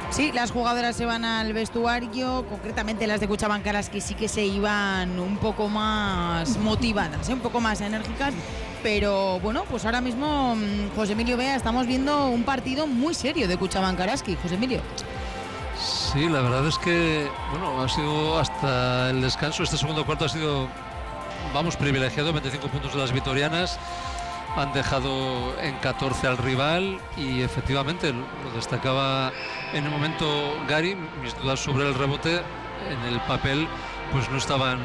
Sí, las jugadoras se van al vestuario, concretamente las de Cuchabank Araski sí que se iban un poco más motivadas, un poco más enérgicas, pero bueno, pues ahora mismo, José Emilio Bea, estamos viendo un partido muy serio de Cuchabank Araski, José Emilio. Sí, la verdad es que, bueno, ha sido hasta el descanso, este segundo cuarto ha sido, vamos, privilegiado, 25 puntos de las vitorianas. Han dejado en 14 al rival y efectivamente lo destacaba en el momento Gary. Mis dudas sobre el rebote en el papel pues no estaban